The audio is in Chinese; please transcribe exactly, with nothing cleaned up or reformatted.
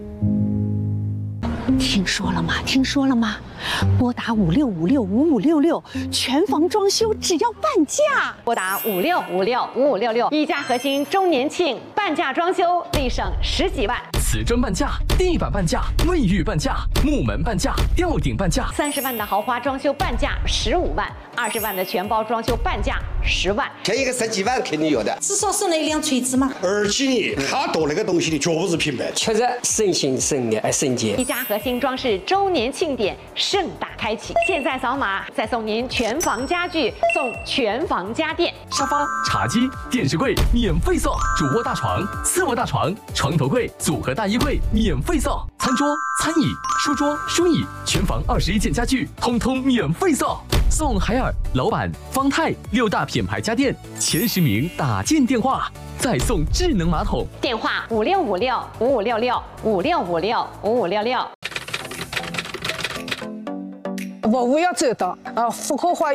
听说了吗？听说了吗？拨打五六五六五五六六，全房装修只要半价。 拨打五六五六五五六六，一家核心周年庆半价装修，立省十几万。 瓷砖半价，地板半价，卫浴半价，木门半价，吊顶半价。 三十万的豪华装修半价十五万，二十万的全包装修半价十万。 便宜个十几万肯定有的， 至少省了一辆锤子嘛。 而且它做那个东西的绝不是平白， 确实省心省力还省钱。 一家核心装饰周年庆典盛大开启，现在扫码再送您全房家具，送全房家电， 沙发、茶几、电视柜免费送，主卧大床、次卧大床、床头柜、组合大衣柜免费送，餐桌、餐椅、书桌、书椅，全房二十一件家具通通免费送。送海尔、楼板、方太六大品牌家电，前十名打进电话，再送智能马桶。 电话五六五六五五六六五六五六五五六六。 服务要周到，呃，复刻化